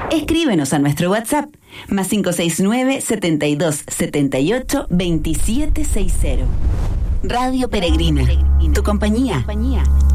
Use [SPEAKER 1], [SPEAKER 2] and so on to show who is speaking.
[SPEAKER 1] Escríbenos a nuestro WhatsApp más 569 72 78 2760. Radio Peregrina, tu compañía